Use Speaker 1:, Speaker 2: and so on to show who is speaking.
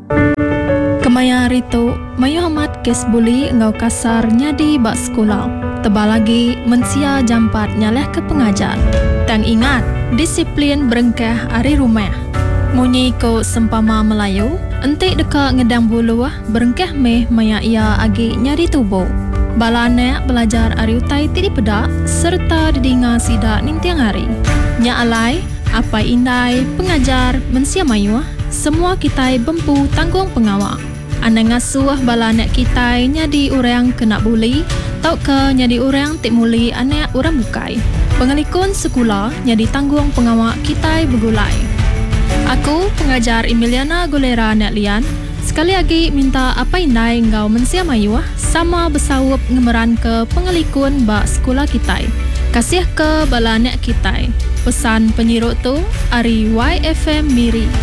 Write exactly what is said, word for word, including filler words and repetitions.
Speaker 1: Kemaya rito, mayu hamat kes buli ngau kasar nyadi bak sekolah. Tebal lagi mensia jampat nyaleh ke pengajar. Tang ingat, disiplin berengkah ari rumah. Munyi ko sempama Melayu, entik deka ngedang buluah berengkah meh maya ia agi nyari tubuh. Balane belajar ari utai tidi pedak serta didinga sidak nintiang hari. Nya alai, apa indai pengajar mensia mayu, semua kitai bempu tanggung pengawal. Anda ngasuh balane kitai nyadi orang kena buli, tau ke nyadi orang tik muli anak orang bukai. Pengelikun sekolah nyadi tanggung pengawal kitai bergulai. Aku pengajar Emiliana Golera Anak Lian. Sekali lagi minta apa indai engkau mensia mayu sama bersawup ngemeran ke pengelikun bak sekolah kitai. Kasih ke bala anak kitai. Pesan penyiruk tu Ari Y F M Miri.